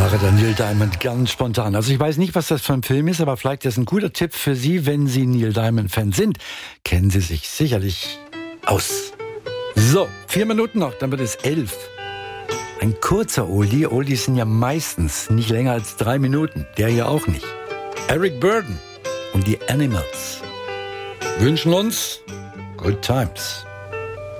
Der Neil Diamond ganz spontan. Also ich weiß nicht, was das für ein Film ist, aber vielleicht ist ein guter Tipp für Sie, wenn Sie Neil Diamond-Fan sind. Kennen Sie sich sicherlich aus. So, 4 Minuten noch, dann wird es 11. Ein kurzer Oldie. Oldies sind ja meistens nicht länger als 3 Minuten. Der hier auch nicht. Eric Burdon und die Animals wünschen uns Good Times.